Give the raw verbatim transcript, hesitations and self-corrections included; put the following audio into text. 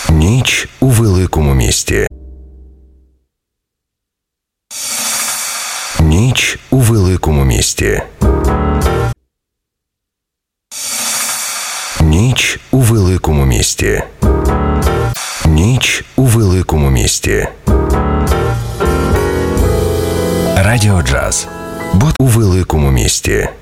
Ніч у великому місті. Ніч у великому місті. Ніч у великому місті. Ніч у великому місті. Радіо Джаз. Бо у великому місті.